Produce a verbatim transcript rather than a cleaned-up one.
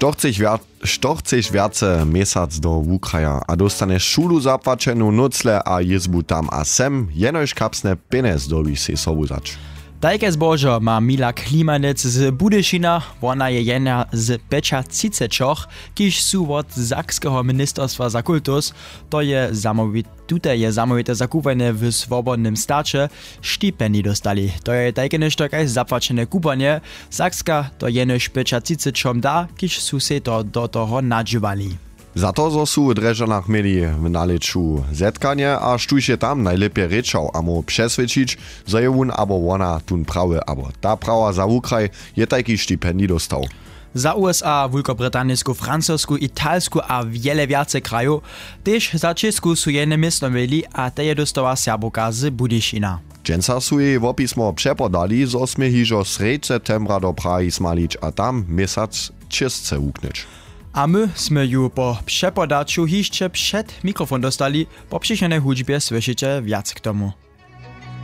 Što chceš, viac, što chceš viace mesac do Ukraja a dostaneš šulu zapłačenú, nucle a jezbu tam a sem, jenož kapsne penes dobi si sobu zač. Tajke zbožo ma Mila Klimanec z Budyšina, ona je jedna z peča cicečoch, kiž sú od Sakskeho ministerstwa za kultus, to je zamovit, tute je zamovite zakúpanie v svobodnym stače, štipendi dostali. To je tajke nešto kaj zapłačené kúpanie, Sakska to jenož peča cicečom dá, kiž sú se to do toho nadživali. Za to zo sú Drežanach mieli v naleču zetkanie a štúž je tam najlepie rečał a mu přesvedčiť, že je on abo ona tun prawe abo ta prawa za Ukraj je tajki štipendi dostał. Za U S A, Wielkobritannisku, Francusku, Italsku a wiele viace krajów, też za Česku sú jene miestno mieli a te je dostała Serboka z Budyšina. Dženca sú jej v opismo přepodali, zo sme hižo sred septembra do Prahy smalič a tam mesac čistce ukneč. A my sme ju po przepodaciu jeszcze przed mikrofon dostali, po przyjrzenej hudźbie słyszycie wiac k tomu.